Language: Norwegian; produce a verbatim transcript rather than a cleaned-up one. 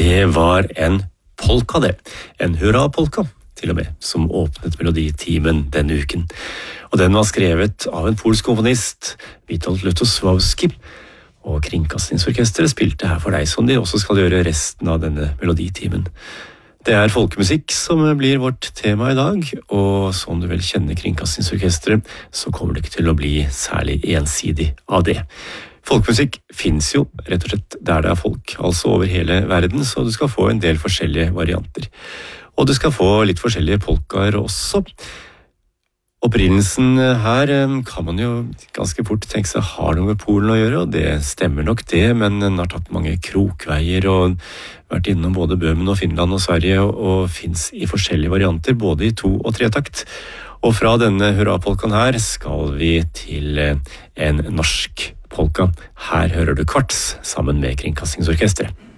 Det var en polka det, en hurra-polka til og med, som åpnet meloditimen denne uken. Og den var skrevet av en polsk komponist, Witold Lutosławski, og Kringkastingsorkestret spilte her for deg, som de også skal gjøre resten av denne meloditimen. Det er folkemusikk som blir vårt tema i dag, og som du vel kjenner Kringkastingsorkestret, så kommer det ikke til å bli særlig ensidig av det. Folkemusikk finnes jo rett og slett der det er folk, altså over hele verden, så du skal få en del forskjellige varianter. Og du skal få litt forskjellige polkaer også. Opprinnelsen her kan man jo ganske fort tenke seg har noe med Polen å gjøre, og det stemmer nok det, men den har tatt mange krokveier og vært innom både Bøhmen og Finland og Sverige, og finnes i forskjellige varianter, både i to- og tretakt. Og fra denne hurra-polkaen her skal vi til en norsk polka. Her hører du Kvarts sammen med Kringkastingsorkestret.